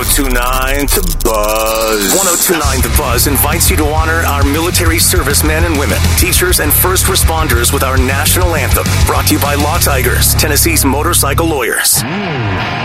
1029 The Buzz. 1029 The Buzz invites you to honor our military servicemen and women, teachers, and first responders with our national anthem. Brought to you by Law Tigers, Tennessee's motorcycle lawyers.